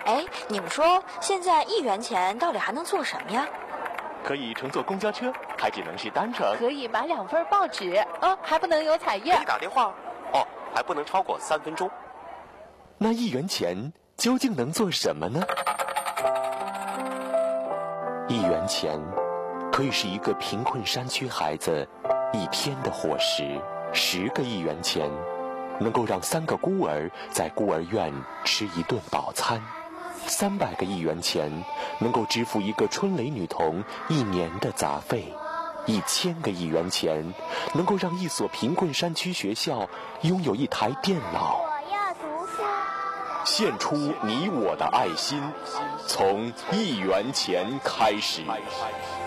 哎，你们说现在1元钱到底还能做什么呀？ 可以乘坐公交车，还只能是单程。 可以买2份报纸，还不能有彩页。 可以打电话，还不能超过3分钟。 那1元钱究竟能做什么呢？1元钱可以是一个贫困山区孩子1天的伙食，10个1元钱能够让3个孤儿在孤儿院吃1顿饱餐，300个1元钱能够支付一个春蕾女童1年的杂费，1000个1元钱能够让1所贫困山区学校拥有1台电脑。 我要读书。 献出你我的爱心，从1元钱开始。